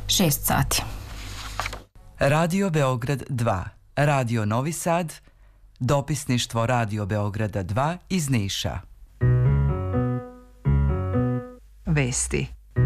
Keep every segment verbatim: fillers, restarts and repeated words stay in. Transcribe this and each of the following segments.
šest sati. Radio Beograd dva, Radio Novi Sad, dopisništvo Radio Beograda dva iz Niša. Vesti.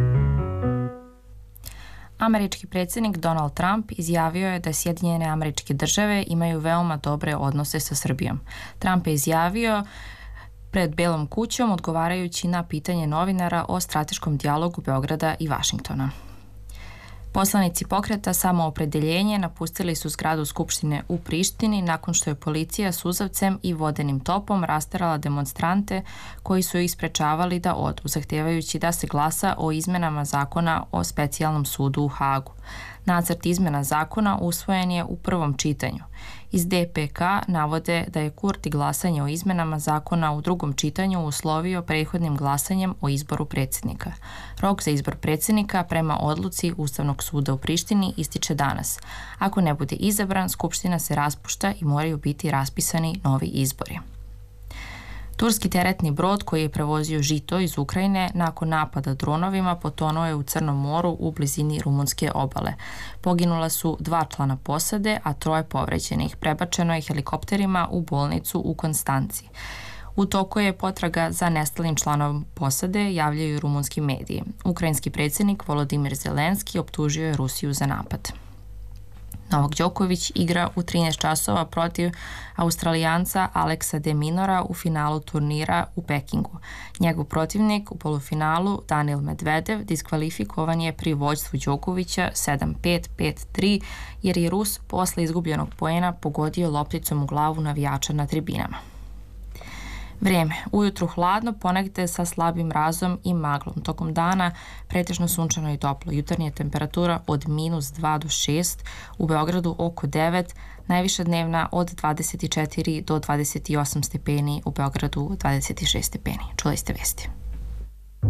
Američki predsjednik Donald Trump izjavio je da Sjedinjene Američke Države imaju veoma dobre odnose sa Srbijom. Trump je izjavio pred Belom kućom odgovarajući na pitanje novinara o strateškom dijalogu Beograda i Vašingtona. Poslanici pokreta Samoopredeljenje napustili su zgradu Skupštine u Prištini nakon što je policija suzavcem i vodenim topom rasterala demonstrante koji su ih sprečavali da odu, zahtevajući da se glasa o izmenama zakona o specijalnom sudu u Hagu. Nacrt izmena zakona usvojen je u prvom čitanju. Iz D P K navode da je Kurti glasanje o izmenama zakona u drugom čitanju uslovio prethodnim glasanjem o izboru predsjednika. Rok za izbor predsjednika prema odluci Ustavnog suda u Prištini ističe danas. Ako ne bude izabran, Skupština se raspušta i moraju biti raspisani novi izbori. Turski teretni brod koji je prevozio žito iz Ukrajine nakon napada dronovima potonuo je u Crnom moru u blizini rumunske obale. Poginula su dva člana posade, a troje povređenih. Prebačeno je helikopterima u bolnicu u Konstanci. U toku je potraga za nestalim članom posade, javljaju rumunski mediji. Ukrajinski predsjednik Volodimir Zelenski optužio je Rusiju za napad. Novak Đoković igra u trinaest časova protiv Australijanca Aleksa de Minora u finalu turnira u Pekingu. Njegov protivnik u polufinalu Danil Medvedev diskvalifikovan je pri vođstvu Đokovića sedam pet, pet tri jer je Rus posle izgubljenog poena pogodio lopticom u glavu navijača na tribinama. Vrijeme. Ujutru hladno, ponegde sa slabim mrazom i maglom. Tokom dana pretežno sunčano i toplo. Jutarnja temperatura od minus dva do šest, u Beogradu oko devet, najviša dnevna od dvadeset četiri do dvadeset osam stepeni, u Beogradu dvadeset šest stepeni. Čuli ste vesti.